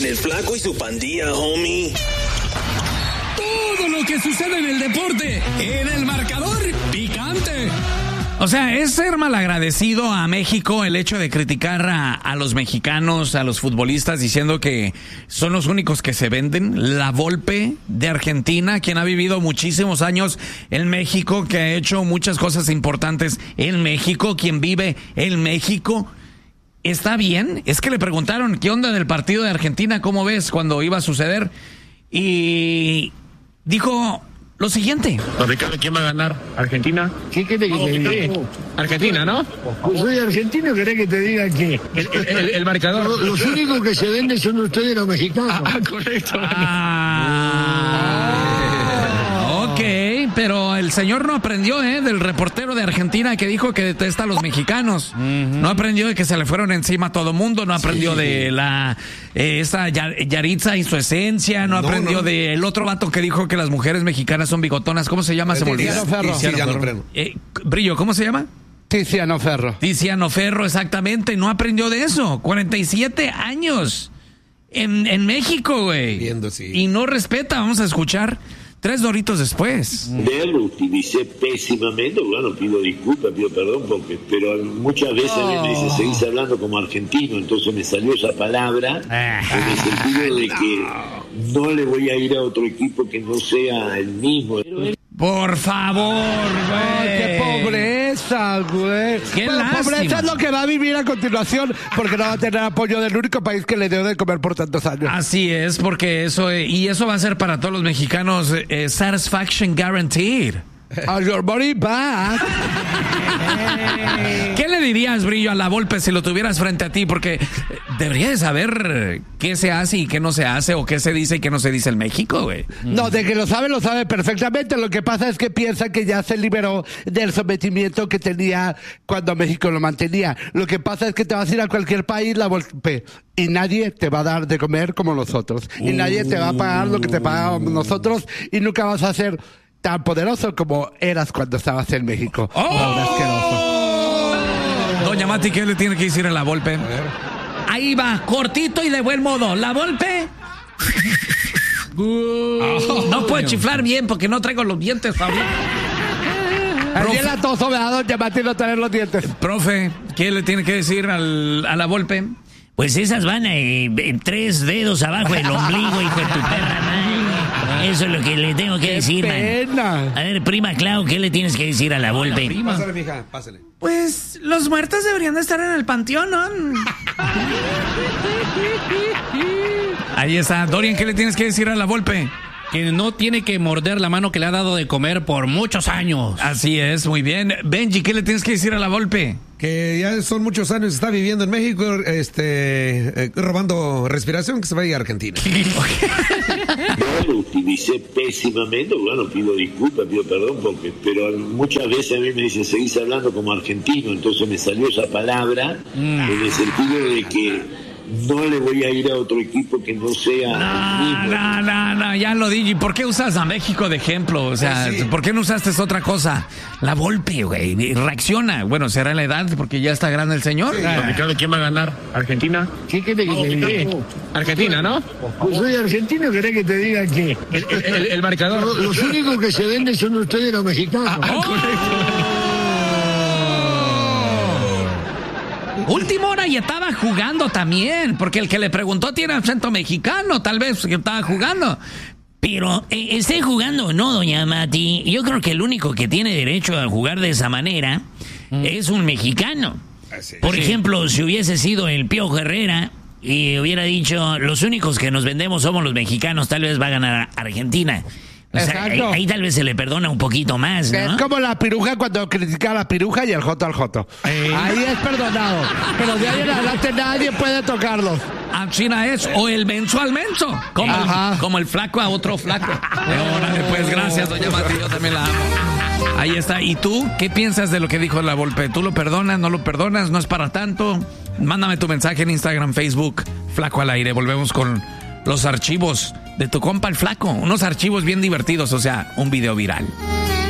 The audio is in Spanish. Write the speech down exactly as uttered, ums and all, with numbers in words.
En el Flaco y su pandilla, homie. Todo lo que sucede en el deporte, en el marcador picante. O sea, es ser malagradecido a México el hecho de criticar a, a los mexicanos, a los futbolistas, diciendo que son los únicos que se venden. La Volpe de Argentina, quien ha vivido muchísimos años en México, que ha hecho muchas cosas importantes en México, quien vive en México. ¿Está bien? Es que le preguntaron qué onda del partido de Argentina, cómo ves cuando iba a suceder. Y dijo lo siguiente. Ricardo, ¿quién va a ganar? ¿Argentina? ¿Qué querés que te diga? Argentina, ¿no? Pues soy argentino, ¿querés que te diga que El, el, el marcador. los, los únicos que se venden son ustedes los mexicanos? Ah, correcto. Ah, ok, pero el señor no aprendió, ¿eh? Del reportero de Argentina que dijo que detesta a los mexicanos. Uh-huh. No aprendió de que se le fueron encima a todo mundo. No aprendió sí. de la eh, esa Yaritza y su esencia. No, no aprendió no. del otro vato que dijo que las mujeres mexicanas son bigotonas. ¿Cómo se llama? Se me olvida. Tiziano Ferro. Tiziano Ferro. Eh, Brillo, ¿cómo se llama? Tiziano Ferro. Tiziano Ferro, exactamente. No aprendió de eso. cuarenta y siete años en, en México, güey. Viendo, sí. Y no respeta. Vamos a escuchar tres doritos después. Lo utilicé pésimamente, bueno, pido disculpas, pido perdón, porque pero muchas veces oh. me dice, seguís hablando como argentino, entonces me salió esa palabra en el sentido de que no le voy a ir a otro equipo que no sea el mismo. Por favor, güey. ¡Qué pobreza, güey! ¡Qué bueno, lástima! Pobreza es lo que va a vivir a continuación, porque no va a tener apoyo del único país que le dio de comer por tantos años. Así es, porque eso, y eso va a ser para todos los mexicanos, eh, satisfaction guaranteed. A your body back. ¿Qué le dirías, Brillo, a la Volpe si lo tuvieras frente a ti? Porque debería de saber qué se hace y qué no se hace, o qué se dice y qué no se dice en México, güey. No, de que lo sabe, lo sabe perfectamente. Lo que pasa es que piensa que ya se liberó del sometimiento que tenía cuando México lo mantenía. Lo que pasa es que te vas a ir a cualquier país, la Volpe, y nadie te va a dar de comer como nosotros. Y uh. nadie te va a pagar lo que te pagábamos nosotros, y nunca vas a ser tan poderoso como eras cuando estabas en México. ¡Oh! Asqueroso. Doña Mati, ¿qué le tiene que decir a la Volpe? Ahí va, cortito y de buen modo. La Volpe. Oh, no puedo chiflar bien porque no traigo los dientes ahorita. Allí la toso me da Doña Mati no tener los dientes. Profe, ¿qué le tiene que decir al, a la Volpe? Pues esas van eh, en tres dedos abajo del ombligo, hijo de tu perra madre. Eso es lo que le tengo que ¡Qué decir, pena! man. A ver, prima Clau, ¿qué le tienes que decir a la Volpe? Pásale, mija, pásale. Pues los muertos deberían de estar en el panteón, ¿no? Ahí está. Dorian, ¿qué le tienes que decir a la Volpe? Que no tiene que morder la mano que le ha dado de comer por muchos años. Así es, muy bien. Benji, ¿qué le tienes que decir a la Volpe? Que ya son muchos años, está viviendo en México, este, eh, robando respiración, que se vaya a Argentina. Yo lo utilicé pésimamente, bueno, pido disculpas, pido perdón, porque pero muchas veces a mí me dicen, seguís hablando como argentino, entonces me salió esa palabra mm. en el sentido de que no le voy a ir a otro equipo que no sea no, el mismo. No, no, no, ya lo dije. ¿Por qué usas a México de ejemplo? O sea, sí. ¿por qué no usaste otra cosa? La Volpe, güey, reacciona. Bueno, será la edad porque ya está grande el señor. Sí. Ricardo, ¿quién va a ganar? ¿Argentina? ¿Qué querés que te diga? Argentina, ¿no? Pues soy argentino, ¿querés que te diga que el, el, el marcador? Los, los únicos que se venden son ustedes los mexicanos. Ah, correcto. Última hora y estaba jugando también, porque el que le preguntó tiene acento mexicano, tal vez que estaba jugando. Pero eh, esté jugando o no, doña Mati, yo creo que el único que tiene derecho a jugar de esa manera mm. es un mexicano. Sí, Por sí. ejemplo, si hubiese sido el Piojo Herrera y hubiera dicho, los únicos que nos vendemos somos los mexicanos, tal vez va a ganar Argentina. O sea, ahí, ahí tal vez se le perdona un poquito más, ¿no? Es como la piruja cuando critica a la piruja y el joto al joto. Eh. Ahí es perdonado. Pero de ahí en adelante nadie puede tocarlos. A China es, o el menso al menso. Como, el, como el flaco a otro flaco. Órale, pues gracias, doña Mati, yo también la amo. Ahí está. ¿Y tú qué piensas de lo que dijo la Volpe? ¿Tú lo perdonas, no lo perdonas? ¿No es para tanto? Mándame tu mensaje en Instagram, Facebook, Flaco al Aire. Volvemos con los archivos de tu compa el Flaco. Unos archivos bien divertidos, o sea, un video viral.